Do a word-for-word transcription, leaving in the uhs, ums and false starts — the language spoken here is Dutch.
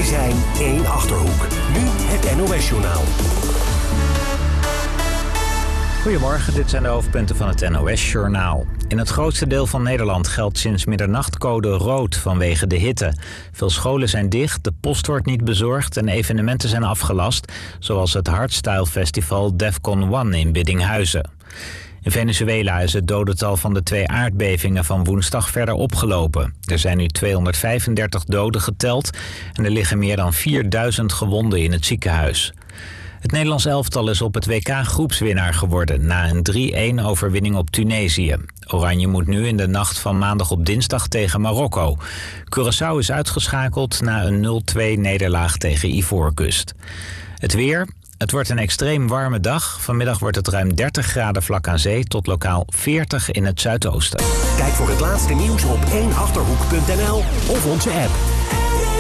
Wij zijn één Achterhoek. Nu het N O S-journaal. Goedemorgen, dit zijn de hoofdpunten van het N O S-journaal. In het grootste deel van Nederland geldt sinds middernacht code rood vanwege de hitte. Veel scholen zijn dicht, de post wordt niet bezorgd en evenementen zijn afgelast, zoals het Hardstyle Festival Defcon één in Biddinghuizen. In Venezuela is het dodental van de twee aardbevingen van woensdag verder opgelopen. Er zijn nu tweehonderdvijfendertig doden geteld en er liggen meer dan vierduizend gewonden in het ziekenhuis. Het Nederlands elftal is op het W K-groepswinnaar geworden na een drie-een overwinning op Tunesië. Oranje moet nu in de nacht van maandag op dinsdag tegen Marokko. Curaçao is uitgeschakeld na een nul-twee nederlaag tegen Ivoorkust. Het weer. Het wordt een extreem warme dag. Vanmiddag wordt het ruim dertig graden vlak aan zee tot lokaal veertig in het zuidoosten. Kijk voor het laatste nieuws op één achterhoek punt n l of onze app.